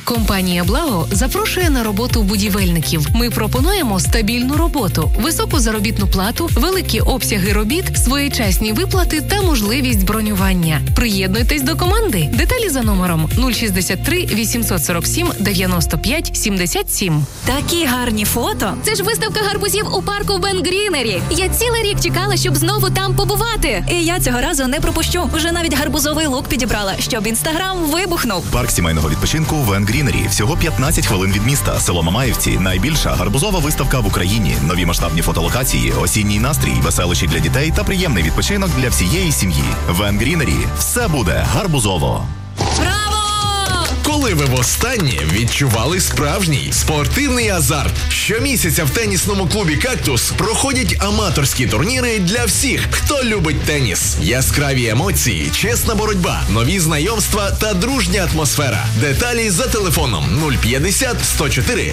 Компанія «Благо» запрошує на роботу будівельників. Ми пропонуємо стабільну роботу, високу заробітну плату, великі обсяги робіт, своєчасні виплати та можливість бронювання. Приєднуйтесь до команди. Деталі за номером 063 847 95 77. Такі гарні фото. Це ж виставка гарбузів у парку Вен Грінері. Я цілий рік чекала, щоб знову там побувати. І я цього разу не пропущу. Вже навіть гарбузовий лук підібрала, щоб Інстаграм вибухнув. Парк сімейного відпочинку Вен Грінері. Всього 15 хвилин від міста. Село Мамаївці. Найбільша гарбузова виставка в Україні. Нові масштабні фотолокації, осінній настрій, веселощі для дітей та приємний відпочинок для всієї сім'ї. Вен Грінері. Все буде гарбузово. Браво! Коли ви востаннє відчували справжній спортивний азарт? Щомісяця в тенісному клубі «Кактус» проходять аматорські турніри для всіх, хто любить теніс. Яскраві емоції, чесна боротьба, нові знайомства та дружня атмосфера. Деталі за телефоном 050 104